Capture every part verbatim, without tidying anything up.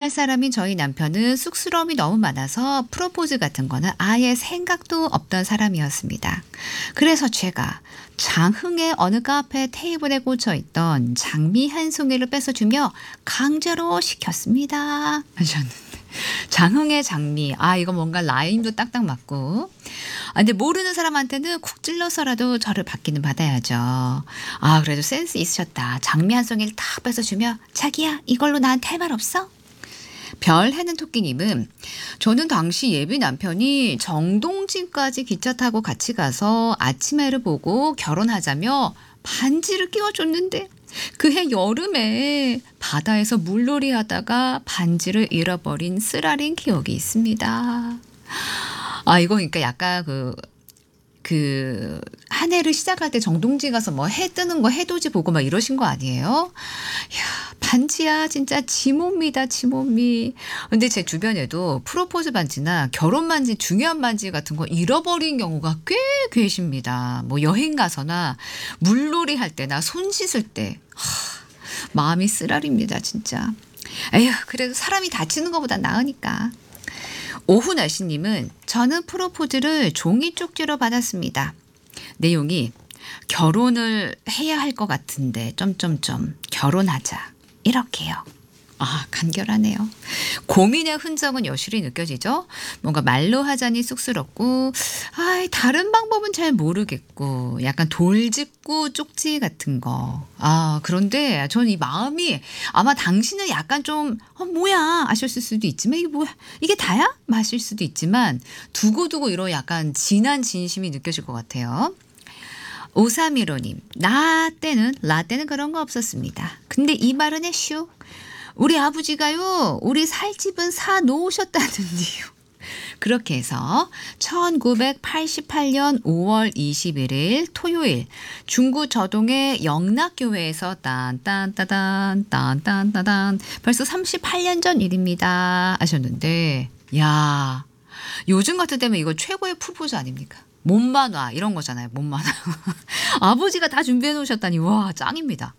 할 사람인 저희 남편은 쑥스러움이 너무 많아서 프로포즈 같은 거는 아예 생각도 없던 사람이었습니다. 그래서 제가 장흥의 어느 카페 테이블에 꽂혀 있던 장미 한 송이를 뺏어주며 강제로 시켰습니다. 하셨는데. 장흥의 장미. 아, 이거 뭔가 라임도 딱딱 맞고. 아, 근데 모르는 사람한테는 쿡 찔러서라도 저를 받기는 받아야죠. 아, 그래도 센스 있으셨다. 장미 한 송이를 딱 뺏어주며 자기야, 이걸로 나한테 할 말 없어? 별 해는 토끼님은 저는 당시 예비 남편이 정동진까지 기차 타고 같이 가서 아침해를 보고 결혼하자며 반지를 끼워줬는데 그해 여름에 바다에서 물놀이 하다가 반지를 잃어버린 쓰라린 기억이 있습니다. 아, 이거 그러니까 약간 그, 그, 한 해를 시작할 때 정동진 가서 뭐 해 뜨는 거 해돋이 보고 막 이러신 거 아니에요? 야, 반지야, 진짜 지몸이다, 지몸이. 근데 제 주변에도 프로포즈 반지나 결혼 반지, 중요한 반지 같은 거 잃어버린 경우가 꽤 계십니다. 뭐 여행 가서나 물놀이 할 때나 손 씻을 때. 하, 마음이 쓰라립니다, 진짜. 에휴, 그래도 사람이 다치는 것보다 나으니까. 오후 날씨님은 저는 프로포즈를 종이 쪽지로 받았습니다. 내용이 결혼을 해야 할 것 같은데 점점점 결혼하자 이렇게요. 아, 간결하네요. 고민의 흔적은 여실히 느껴지죠. 뭔가 말로 하자니 쑥스럽고 아, 다른 방법은 잘 모르겠고 약간 돌직구 쪽지 같은 거. 아, 그런데 저는 이 마음이 아마 당신은 약간 좀 어, 뭐야 아셨을 수도 있지만 이게 뭐야 이게 다야? 마실 수도 있지만 두고두고 이런 약간 진한 진심이 느껴질 것 같아요. 오삼일오님 나 때는 나 때는 그런 거 없었습니다. 근데 이 말은 해슈. 우리 아버지가요, 우리 살 집은 사 놓으셨다는데요. 그렇게 해서 천구백팔십팔 년 오월 이십일일 토요일 중구 저동의 영락교회에서 딴딴따단 딴딴따단 벌써 삼십팔 년 전 일입니다 하셨는데 야 요즘 같은 때면 이거 최고의 프로포즈 아닙니까? 몸만화 이런 거잖아요. 몸만화. 아버지가 다 준비해 놓으셨다니 와 짱입니다.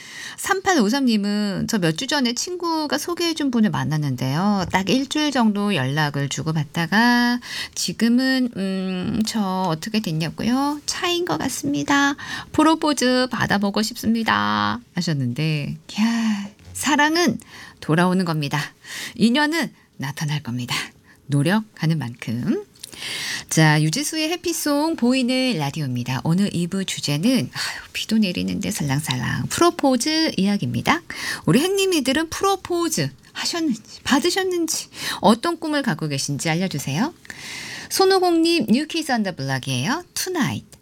삼팔오삼님은 저 몇 주 전에 친구가 소개해 준 분을 만났는데요. 딱 일주일 정도 연락을 주고받다가 지금은 음, 저 어떻게 됐냐고요? 차인 것 같습니다. 프로포즈 받아보고 싶습니다. 하셨는데 야, 사랑은 돌아오는 겁니다. 인연은 나타날 겁니다. 노력하는 만큼. 자, 유지수의 해피송 보이는 라디오입니다. 오늘 이 부 주제는 아유, 비도 내리는데 살랑살랑 프로포즈 이야기입니다. 우리 행님이들은 프로포즈 하셨는지 받으셨는지 어떤 꿈을 갖고 계신지 알려주세요. 손오공님 뉴키즈 언더 블락이에요. 투나잇.